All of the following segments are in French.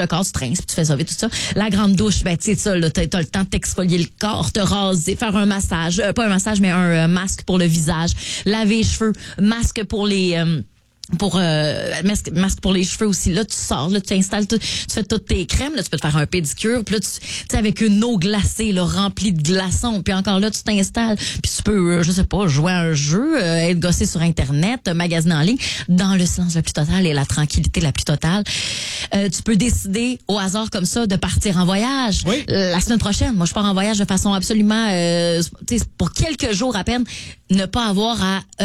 de corps, tu trinces, puis tu fais ça vite, tout ça. La grande douche, ben, tu sais, ça, là, t'as le temps de t'exfolier le corps, te raser, faire un massage, pas un massage, mais un masque pour le visage, laver les cheveux, masque pour les... masque pour les cheveux aussi. Là, tu sors, là, tu t'installes, tu fais toutes tes crèmes, là, tu peux te faire un pédicure, puis là, tu sais, avec une eau glacée, là, remplie de glaçons, puis encore là, tu t'installes, puis tu peux, je sais pas, jouer à un jeu, être gossé sur Internet, magasiner en ligne, dans le silence le plus total et la tranquillité la plus totale. Tu peux décider au hasard comme ça de partir en voyage. Oui. La semaine prochaine, moi, je pars en voyage de façon absolument, tu sais, pour quelques jours à peine, ne pas avoir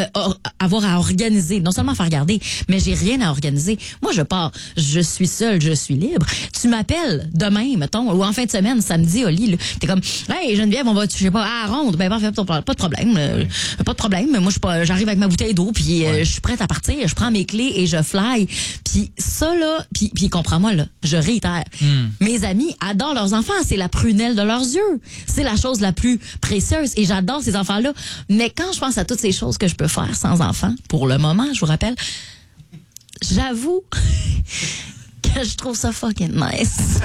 à organiser, non seulement faire garder, mais j'ai rien à organiser. Moi, je pars, je suis seule, je suis libre. Tu m'appelles demain, mettons, ou en fin de semaine, samedi, au lit, là. T'es comme, hey, Geneviève, on va, je sais pas, à la ronde. Ben, parfait, pas de problème. Pas de problème. Moi, j'arrive avec ma bouteille d'eau, puis je suis prête à partir. Je prends mes clés et je fly. Puis ça, là, puis comprends-moi, là, je réitère. Mes amis adorent leurs enfants. C'est la prunelle de leurs yeux. C'est la chose la plus précieuse. Et j'adore ces enfants-là. Mais quand je pense à toutes ces choses que je peux faire sans enfants, pour le moment, je vous rappelle, j'avoue que je trouve ça fucking nice.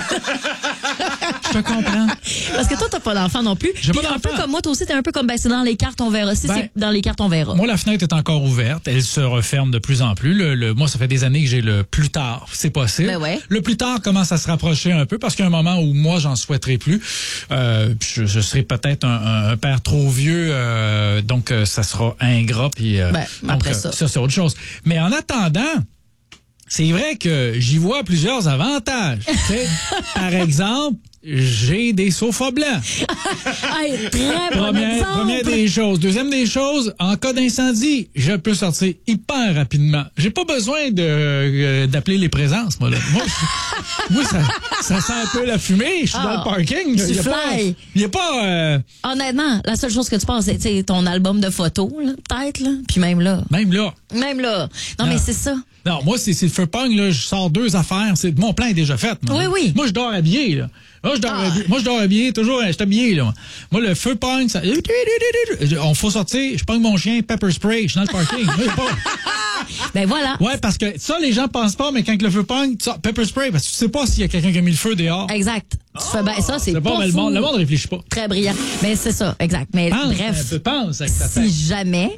Je te comprends. Parce que toi, t'as pas d'enfant non plus. J'ai pas T'es un peu d'enfant. comme moi, toi aussi, t'es un peu comme, ben, c'est dans les cartes, on verra. Si c'est dans les cartes, on verra. Moi, la fenêtre est encore ouverte. Elle se referme de plus en plus. Moi, ça fait des années que j'ai le plus tard. C'est possible. Ben ouais. Le plus tard commence à se rapprocher un peu parce qu'il y a un moment où moi, j'en souhaiterais plus. Je serai peut-être un père trop vieux. Donc, ça sera ingrat. Puis, après ça. Ça, c'est autre chose. Mais en attendant, c'est vrai que j'y vois plusieurs avantages. Tu sais, par exemple, j'ai des sofas blancs. Hey, très bon exemple. Première des choses. Deuxième des choses, en cas d'incendie, je peux sortir hyper rapidement. J'ai pas besoin d'appeler les présences, moi, là. Moi, ça sent un peu la fumée. Je suis dans le parking. Tu fly. Il y a pas... Honnêtement, la seule chose que tu penses, c'est ton album de photos, là, peut-être, là. Puis même là. Même là. Non, mais c'est ça. Non, moi, c'est le feu pong, là. Je sors 2 affaires. Mon plan est déjà fait. Moi. Oui. Moi, je dors habillé, là. Moi, je dors habillé, toujours, je suis habillé, là. Moi, le feu pong, ça... On faut sortir, je pogne mon chien, pepper spray, je suis dans le parking. Ben voilà. Ouais, parce que ça, les gens pensent pas, mais quand le feu pogne, tu sors pepper spray, parce que tu sais pas s'il y a quelqu'un qui a mis le feu dehors. Exact. Tu fais, ben, ça, c'est pas mais le monde réfléchit pas. Très brillant. Mais c'est ça, exact. Mais bref. Pense avec ta tête. Si jamais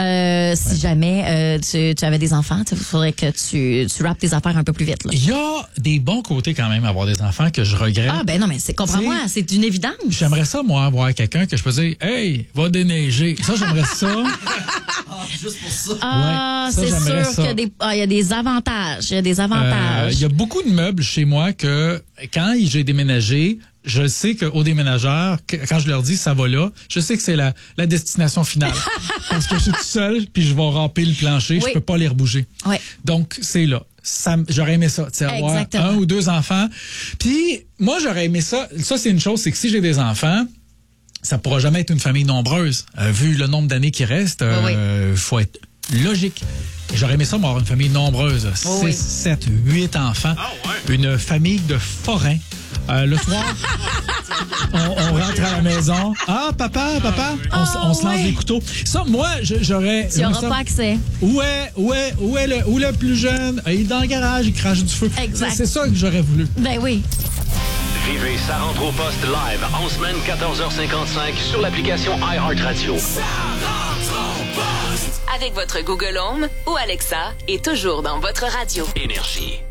tu avais des enfants, il faudrait que tu rappes tes affaires un peu plus vite, là. Il y a des bons côtés quand même à avoir des enfants que je regrette. Ah, ben non, mais comprends-moi, c'est une évidence. J'aimerais ça, moi, avoir quelqu'un que je peux dire, hey, va déneiger. Ça, j'aimerais ça. Juste pour ça. Ah, ça, c'est j'aimerais sûr ça. qu'il y a des avantages. Il y a des avantages. Il y a beaucoup de meubles chez moi que, quand j'ai déménagé, je sais qu'aux déménageurs, quand je leur dis ça va là, je sais que c'est la destination finale. Parce que je suis tout seul, puis je vais ramper le plancher, je peux pas les rebouger. Ouais. Donc, c'est là. J'aurais aimé ça, tu sais, avoir Exactement. 1 ou 2 enfants. Puis, moi, j'aurais aimé ça. Ça, c'est une chose, c'est que si j'ai des enfants, ça pourra jamais être une famille nombreuse. Vu le nombre d'années qui restent, faut être logique. Et j'aurais aimé ça, moi, avoir une famille nombreuse. 6, 7, 8 enfants. Une famille de forains. Le soir, on rentre à la maison. Ah, papa, on se lance des couteaux. Ça, moi, j'aurais... Tu n'auras pas accès. Où est le plus jeune? Il est dans le garage, il crache du feu. Exact. C'est ça que j'aurais voulu. Ben oui. Vivez Ça rentre au poste live en semaine 14h55 sur l'application iHeartRadio. Ça rentre au poste. Avec votre Google Home ou Alexa et toujours dans votre radio. Énergie.